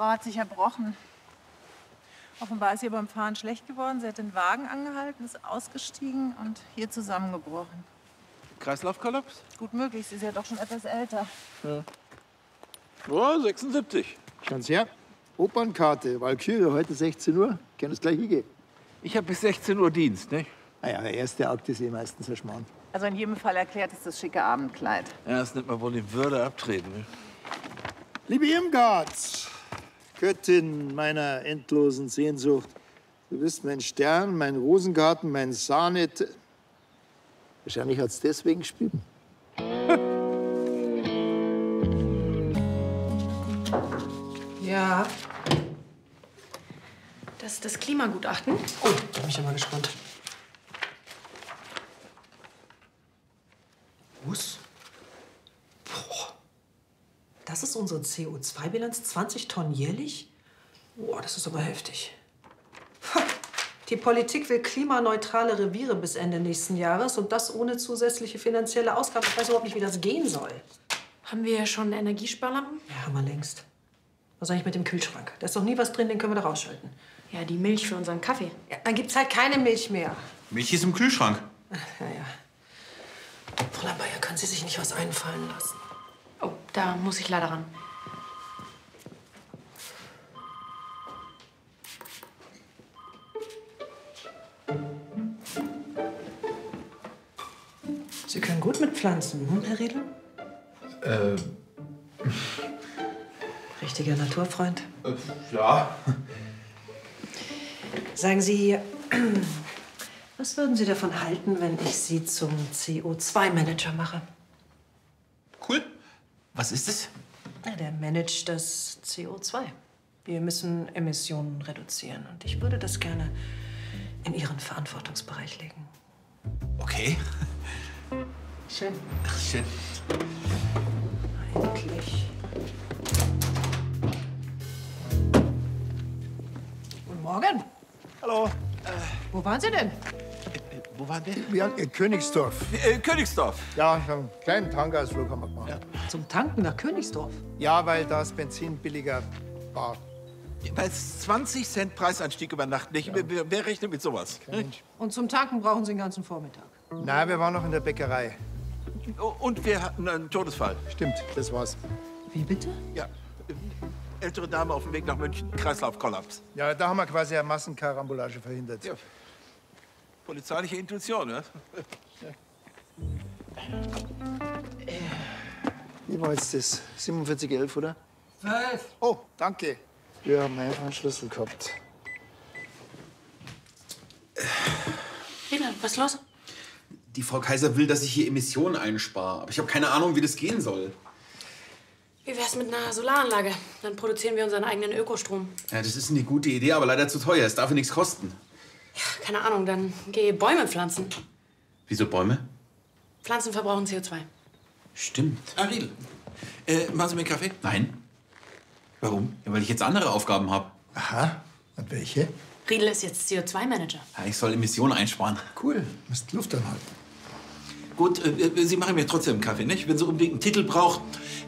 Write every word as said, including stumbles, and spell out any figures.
Frau hat sich erbrochen. Offenbar ist ihr beim Fahren schlecht geworden. Sie hat den Wagen angehalten, ist ausgestiegen und hier zusammengebrochen. Kreislaufkollaps? Gut möglich, sie ist ja doch schon etwas älter. Ja. Oh, sechsundsiebzig. Schauen Sie her. Opernkarte, Walküre, heute sechzehn Uhr. Können das gleich hingehen. Ich habe bis sechzehn Uhr Dienst, nicht? Naja, der erste Akt ist eh meistens ein Schmarrn. Also in jedem Fall erklärt es das schicke Abendkleid. Ja, das nimmt man wohl in Würde abtreten. Ne? Liebe Irmgard, Göttin meiner endlosen Sehnsucht, du bist mein Stern, mein Rosengarten, mein Sahne. Wahrscheinlich hat's deswegen geschrieben. Ja. Das ist das Klimagutachten. Oh, da bin ich ja mal gespannt. Was? Boah. Das ist unsere C O zwei Bilanz, zwanzig Tonnen jährlich? Boah, das ist aber heftig. Ha. Die Politik will klimaneutrale Reviere bis Ende nächsten Jahres und das ohne zusätzliche finanzielle Ausgaben. Ich weiß überhaupt nicht, wie das gehen soll. Haben wir schon Energiesparlampen? Ja, haben wir längst. Was ist eigentlich mit dem Kühlschrank? Da ist doch nie was drin, den können wir da rausschalten. Ja, die Milch für unseren Kaffee. Ja, dann gibt's halt keine Milch mehr. Milch ist im Kühlschrank. Ja, ja. Fräulein Bayer, können Sie sich nicht was einfallen lassen? Oh, da muss ich leider ran. Sie können gut mit Pflanzen, hm, Herr Riedel? Äh, Richtiger Naturfreund. äh, ja. Sagen Sie, was würden Sie davon halten, wenn ich Sie zum C O zwei Manager mache? Cool. Was ist es? Ja, der managt das C O zwei. Wir müssen Emissionen reduzieren. Und ich würde das gerne in Ihren Verantwortungsbereich legen. Okay. Schön. Ach, schön. Endlich. Guten Morgen. Hallo. Wo waren Sie denn? Äh, wo waren wir? Wir haben in Königsdorf. Äh, Königsdorf. Ja, einen kleinen Tankausflug haben wir gemacht. Ja. Zum Tanken nach Königsdorf. ja, weil das Benzin billiger war. Bei zwanzig Cent Preisanstieg über Nacht nicht. Ja. Wer, wer rechnet mit sowas? Kein Mensch. Und zum Tanken brauchen Sie den ganzen Vormittag. Nein, wir waren noch in der Bäckerei. Oh, und wir hatten einen Todesfall. Stimmt, das war's. Wie bitte? Ja. Ältere Dame auf dem Weg nach München. Kreislaufkollaps. Ja, da haben wir quasi eine Massenkarambolage verhindert. Ja. Polizeiliche Intuition, ne? Wie war jetzt das? siebenundvierzig elf, oder? Zwölf. Oh, danke. Wir haben einfach einen Schlüssel gehabt. Riedel, was ist los? Die Frau Kaiser will, dass ich hier Emissionen einspare. Aber ich habe keine Ahnung, wie das gehen soll. Wie wär's mit einer Solaranlage? Dann produzieren wir unseren eigenen Ökostrom. Ja, das ist eine gute Idee, aber leider zu teuer. Es darf ja nichts kosten. Ja, keine Ahnung, dann geh Bäume pflanzen. Wieso Bäume? Pflanzen verbrauchen C O zwei. Stimmt. Ah, Riedel. Äh, machen Sie mir einen Kaffee? Nein. Warum? Ja, weil ich jetzt andere Aufgaben habe. Aha. Und welche? Riedel ist jetzt C O zwei Manager. Ja, ich soll Emissionen einsparen. Cool. Musst Luft anhalten. Gut, äh, Sie machen mir trotzdem einen Kaffee, nicht? Wenn Sie unbedingt einen Titel braucht,